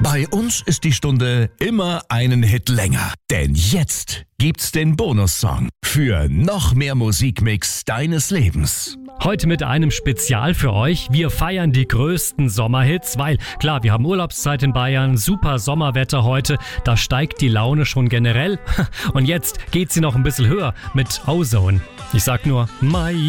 Bei uns ist die Stunde immer einen Hit länger. Denn jetzt gibt's den Bonussong für noch mehr Musikmix deines Lebens. Heute mit einem Spezial für euch. Wir feiern die größten Sommerhits, weil klar, wir haben Urlaubszeit in Bayern, super Sommerwetter heute, da steigt die Laune schon generell. Und jetzt geht sie noch ein bisschen höher mit Ozone. Ich sag nur, Mai.